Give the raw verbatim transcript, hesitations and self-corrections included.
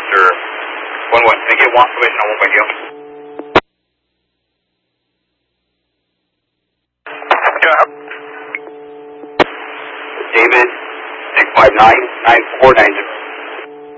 Victor one one. Can I get one information on one radio? Yeah. David six five nine nine four nine zero.